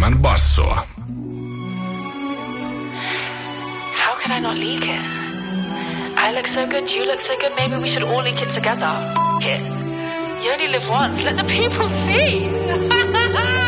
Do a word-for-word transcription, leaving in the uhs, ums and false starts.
enemmän bassoa. How can I not leak it? I look so good, you look so good, maybe we should all leak it together. F*** it. You only live once, let the people see.